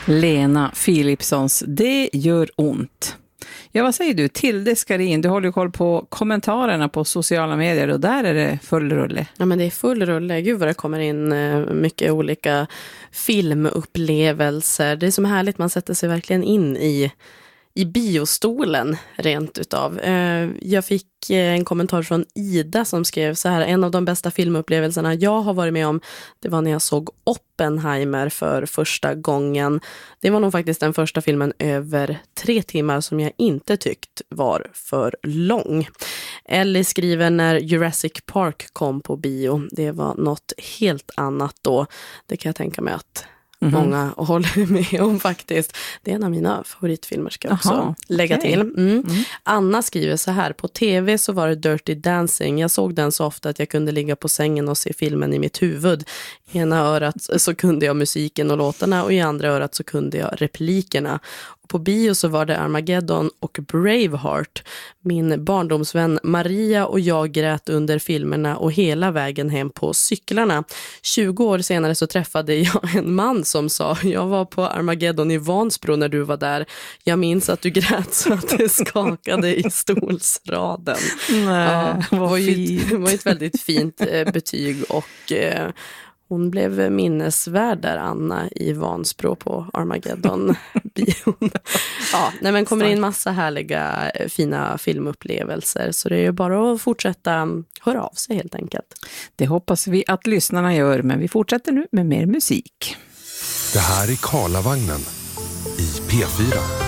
Lena Philipssons Det gör ont. Ja, vad säger du? Tilde Skarin, du håller koll på kommentarerna på sociala medier och där är det full rulle. Ja, men det är full rulle. Gud vad det kommer in mycket olika filmupplevelser. Det är som härligt, man sätter sig verkligen in i biostolen rent utav. Jag fick en kommentar från Ida som skrev så här: en av de bästa filmupplevelserna jag har varit med om, det var när jag såg Oppenheimer för första gången. Det var nog faktiskt den första filmen över 3 timmar som jag inte tyckt var för lång. Ellie skriver när Jurassic Park kom på bio. Det var något helt annat då. Det kan jag tänka mig att många håller med om faktiskt. Det är en av mina favoritfilmer, ska jag också lägga till. Anna skriver så här: på tv så var det Dirty Dancing. Jag såg den så ofta att jag kunde ligga på sängen och se filmen i mitt huvud. I ena örat så kunde jag musiken och låtarna och i andra örat så kunde jag replikerna. På bio så var det Armageddon och Braveheart. Min barndomsvän Maria och jag grät under filmerna och hela vägen hem på cyklarna. 20 år senare så träffade jag en man som sa: jag var på Armageddon i Vansbro när du var där. Jag minns att du grät så att det skakade i stolsraden. Nej, det var ett väldigt fint betyg och... hon blev minnesvärd där, Anna, i Vansbro på Armageddon-bion. Ja, nej, men kommer in massa härliga, fina filmupplevelser. Så det är ju bara att fortsätta höra av sig helt enkelt. Det hoppas vi att lyssnarna gör, men vi fortsätter nu med mer musik. Det här är Karlavagnen i P4.